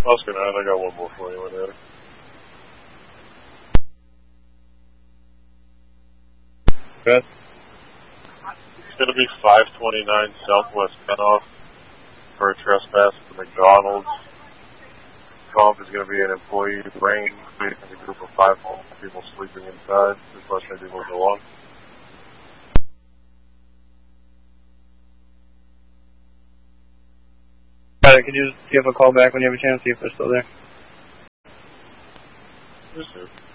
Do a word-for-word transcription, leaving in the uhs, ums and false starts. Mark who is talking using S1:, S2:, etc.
S1: Oscar nine, I got one more for you in there.
S2: Good.
S1: It's going to be five twenty-nine Southwest Penoff for a trespass at the McDonald's. Comp is going to be an employee brain in a group of five people sleeping inside. This question may be moved along.
S2: Got it. Could you just give a call back when you have a chance, see if they're still there?
S1: Yes, sir.